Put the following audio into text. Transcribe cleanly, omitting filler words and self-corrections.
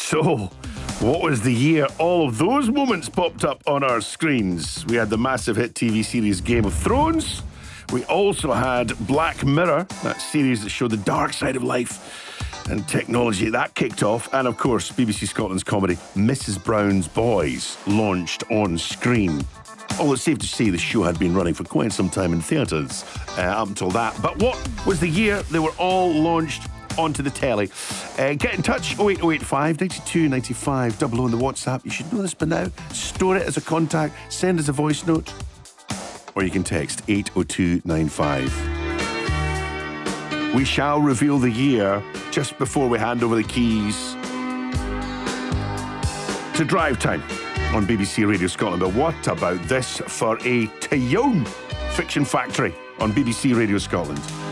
So, what was the year all of those moments popped up on our screens? We had the massive hit TV series Game of Thrones. We also had Black Mirror, that series that showed the dark side of life and technology. That kicked off. And of course, BBC Scotland's comedy Mrs. Brown's Boys launched on screen. Although it's safe to say the show had been running for quite some time in theatres up until that. But what was the year they were all launched onto the telly? Get in touch, 08085 92 95 00 on the WhatsApp. You should know this by now. Store it as a contact, send us a voice note, or you can text 80295. We shall reveal the year just before we hand over the keys to Drive Time on BBC Radio Scotland. But what about this for a Tyone Fiction Factory on BBC Radio Scotland?